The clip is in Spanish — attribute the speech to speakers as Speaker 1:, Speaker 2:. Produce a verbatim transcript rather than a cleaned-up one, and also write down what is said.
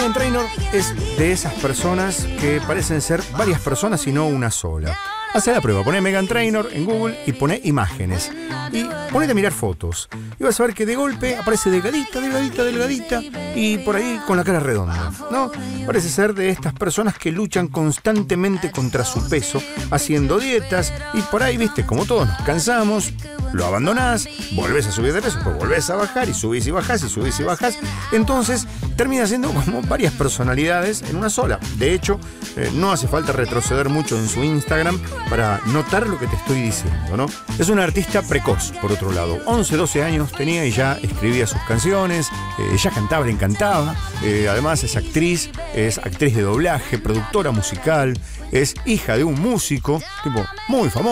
Speaker 1: Meghan Trainor es de esas personas que parecen ser varias personas y no una sola. Hace la prueba, poné Meghan Trainor en Google y poné imágenes. Y ponete a mirar fotos. Y vas a ver que de golpe aparece delgadita, delgadita, delgadita y por ahí con la cara redonda, ¿no? Parece ser de estas personas que luchan constantemente contra su peso, haciendo dietas y por ahí, viste, como todos nos cansamos, lo abandonás, volvés a subir de peso, pues volvés a bajar y subís y bajás y subís y bajás. Entonces termina siendo como varias personalidades en una sola. De hecho, eh, no hace falta retroceder mucho en su Instagram para notar lo que te estoy diciendo, ¿no? Es una artista precoz, por otro lado. once, doce años tenía y ya escribía sus canciones, eh, ya cantaba, le encantaba. Eh, además es actriz, es actriz de doblaje, productora musical, es hija de un músico, tipo muy famoso.